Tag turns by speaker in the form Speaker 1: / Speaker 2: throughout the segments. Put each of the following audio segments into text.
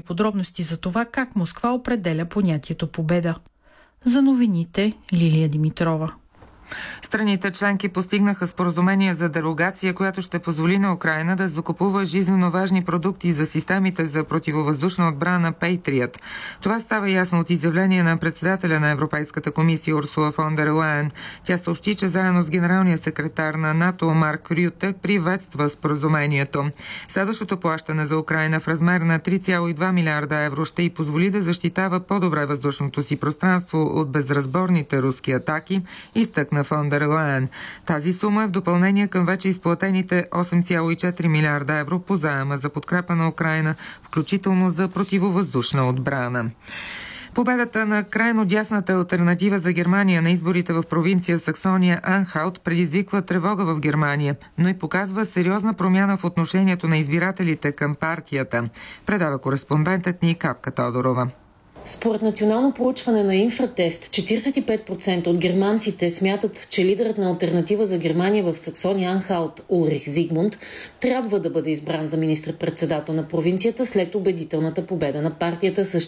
Speaker 1: подробности за това как Москва определя понятието победа. За новините Лилия Димитрова.
Speaker 2: Страните членки постигнаха споразумение за дерогация, която ще позволи на Украйна да закупува жизненно важни продукти за системите за противовъздушна отбрана Patriot. Това става ясно от изявление на председателя на Европейската комисия Урсула фон дер Лайен. Тя съобщи, че заедно с генералния секретар на НАТО Марк Рюте приветства споразумението. Следващото плащане за Украйна в размер на 3,2 милиарда евро ще й позволи да защитава по-добре въздушното си пространство от безразборните руски атаки, изтъкна фон дер Лайен. Тази сума е в допълнение към вече изплатените 8,4 милиарда евро по заема за подкрепа на Украйна, включително за противовъздушна отбрана. Победата на крайно дясната алтернатива за Германия на изборите в провинция Саксония-Анхалт предизвиква тревога в Германия, но и показва сериозна промяна в отношението на избирателите към партията, предава кореспондентът ни Капка Тодорова.
Speaker 3: Според национално проучване на Инфратест, 45% от германците смятат, че лидерът на алтернатива за Германия в Саксония-Анхалт Улрих Зигмунд трябва да бъде избран за министър-председател на провинцията след убедителната победа на партията с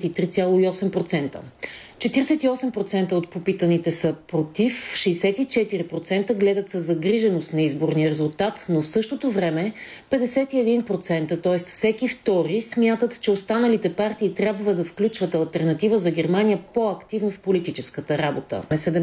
Speaker 3: 43,8%. 48% от попитаните са против, 64% гледат със загриженост на изборния резултат, но в същото време 51%, т.е. всеки втори, смятат, че останалите партии трябва да включват алтернатива за Германия по-активно в политическата работа.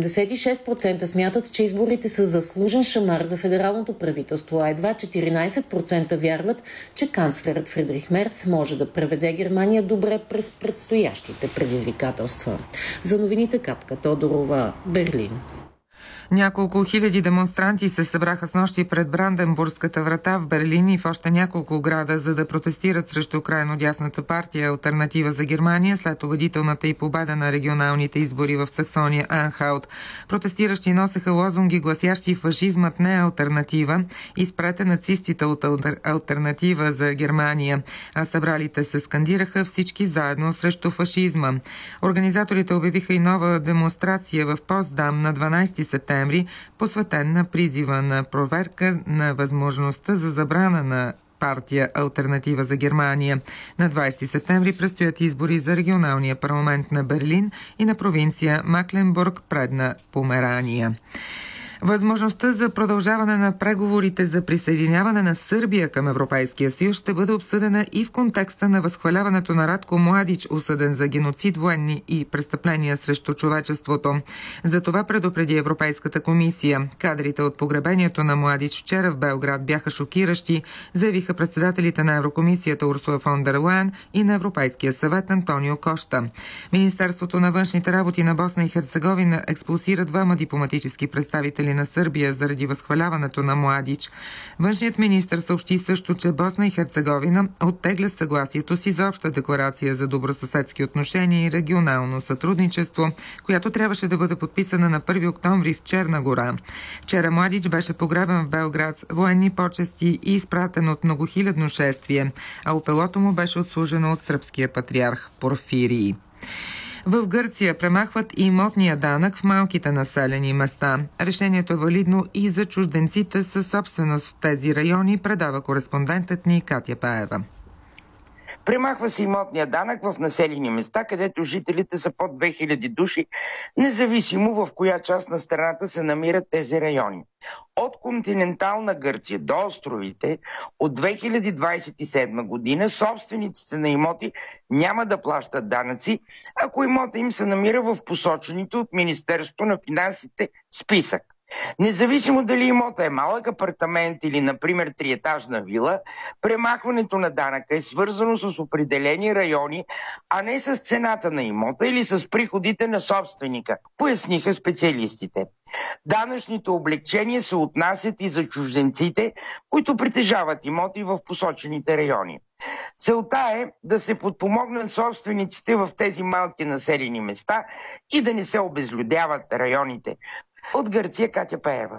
Speaker 3: 76% смятат, че изборите са заслужен шамар за федералното правителство, а едва 14% вярват, че канцлерът Фридрих Мерц може да преведе Германия добре през предстоящите предизвикателства. За новините Капка Тодорова, Берлин.
Speaker 2: Няколко хиляди демонстранти се събраха снощи пред Бранденбургската врата в Берлин и в още няколко града, за да протестират срещу крайно дясната партия Алтернатива за Германия след убедителната и победа на регионалните избори в Саксония-Анхалт. Протестиращи носеха лозунги, гласящи фашизмът не е алтернатива и спрете нацистите от Алтернатива за Германия, а събралите се скандираха всички заедно срещу фашизма. Организаторите обявиха и нова демонстрация в Потсдам на 12 септември, посветен на призива на проверка на възможността за забрана на партия Алтернатива за Германия. На 20 септември предстоят избори за регионалния парламент на Берлин и на провинция Макленбург, предна Померания. Възможността за продължаване на преговорите за присъединяване на Сърбия към Европейския съюз ще бъде обсъдена и в контекста на възхваляването на Радко Младич, осъден за геноцид, военни и престъпления срещу човечеството. За това предупреди Европейската комисия. Кадрите от погребението на Младич вчера в Белград бяха шокиращи, заявиха председателите на Еврокомисията Урсула фон дер Лайен и на Европейския съвет Антонио Кошта. Министерството на външните работи на Босна и Херцеговина експулсира двама дипломатически представители на Сърбия заради възхваляването на Младич. Външният министър съобщи също, че Босна и Херцеговина оттегля съгласието си за обща декларация за добросъседски отношения и регионално сътрудничество, която трябваше да бъде подписана на 1 октомври в Черна гора. Вчера Младич беше погребан в Белград с военни почести и изпратен от многохилядно шествие, а опелото му беше отслужено от сръбския патриарх Порфирий. В Гърция премахват имотния данък в малките населени места. Решението е валидно и за чужденците със собственост в тези райони, предава кореспондентът ни Катя Паева.
Speaker 4: Премахва се имотния данък в населени места, където жителите са под 2000 души, независимо в коя част на страната се намират тези райони. От континентална Гърция до островите от 2027 година собствениците на имоти няма да плащат данъци, ако имота им се намира в посочените от Министерството на финансите списък. Независимо дали имота е малък апартамент или, например, триетажна вила, премахването на данъка е свързано с определени райони, а не с цената на имота или с приходите на собственика, поясниха специалистите. Данъчните облекчения се отнасят и за чужденците, които притежават имоти в посочените райони. Целта е да се подпомогнат собствениците в тези малки населени места и да не се обезлюдяват районите. От Гърция, Катя Пеева.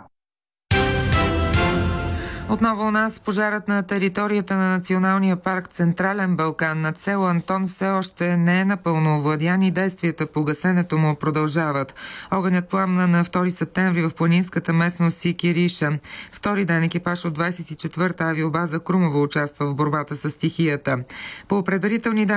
Speaker 2: Отново у нас пожарът на територията на Националния парк Централен Балкан над село Антон все още не е напълно овладян и действията по гасенето му продължават. Огънят пламна на 2 септември в планинската местност Сикириша. Втори ден екипаж от 24-та авиобаза Крумово участва в борбата с стихията. По предварителни данни